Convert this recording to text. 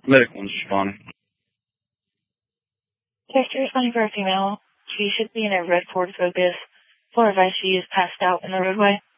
Medical is responding. Text responding for a female. She should be in a red Ford Focus. Full advice, she is passed out in the roadway.